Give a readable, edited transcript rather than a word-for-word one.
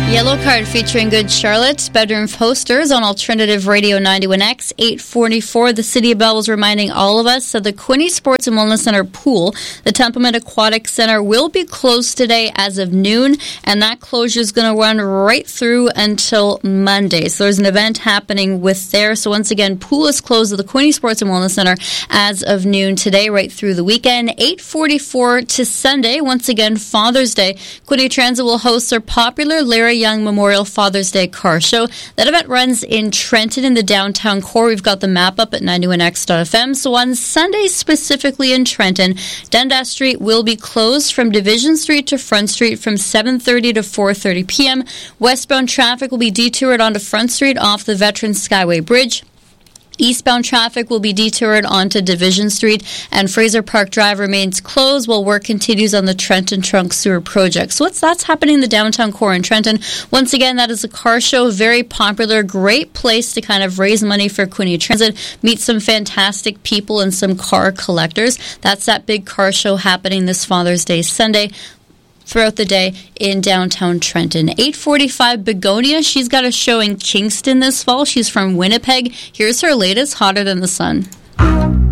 Yellow Card featuring Good Charlotte, Bedroom Posters on Alternative Radio 91X, 844. The City of Bell was reminding all of us that the Quinte Sports and Wellness Center pool, the Templeman Aquatic Center, will be closed today as of noon, and that closure is going to run right through until Monday. So there's an event happening with there. So once again, pool is closed at the Quinte Sports and Wellness Center as of noon today, right through the weekend. 8:44 to Sunday, once again, Father's Day. Quinte Transit will host their popular Larry Young Memorial Father's Day Car Show. That event runs in Trenton in the downtown core. We've got the map up at 91x.fm. So on Sunday, specifically in Trenton, Dundas Street will be closed from Division Street to Front Street from 7:30 to 4:30 p.m. Westbound traffic will be detoured onto Front Street off the Veterans Skyway Bridge. Eastbound traffic will be detoured onto Division Street, and Fraser Park Drive remains closed while work continues on the Trenton Trunk Sewer Project. So that's happening in the downtown core in Trenton. Once again, that is a car show, very popular, great place to kind of raise money for Quinte Transit, meet some fantastic people and some car collectors. That's that big car show happening this Father's Day Sunday throughout the day in downtown Trenton. 8:45, Begonia. She's got a show in Kingston this fall. She's from Winnipeg. Here's her latest, Hotter Than the Sun.